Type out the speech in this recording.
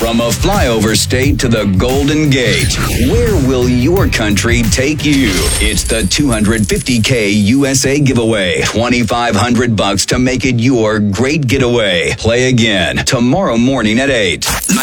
From a flyover state to the Golden Gate, where will your country take you? It's the 250K USA giveaway. $2,500 to make it your great getaway. Play again tomorrow morning at 8.